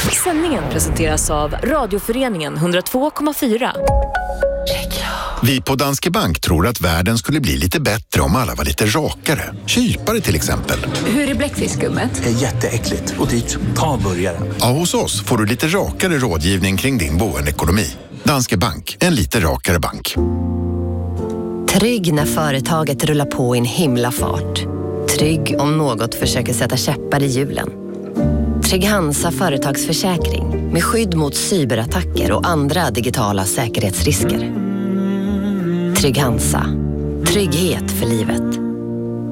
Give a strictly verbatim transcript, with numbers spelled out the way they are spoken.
Sändningen presenteras av Radioföreningen hundra två komma fyra. Vi på Danske Bank tror att världen skulle bli lite bättre om alla var lite rakare. Kypare till exempel. Hur är bläckfiskskummet? Det är jätteäckligt och dyrt. Ta burgaren. Ja, hos oss får du lite rakare rådgivning kring din boendeekonomi. Danske Bank, en lite rakare bank. Trygg när företaget rullar på i en himla fart. Trygg om något försöker sätta käppar i hjulen. Trygg Hansa företagsförsäkring med skydd mot cyberattacker och andra digitala säkerhetsrisker. Trygg Hansa. Trygghet för livet.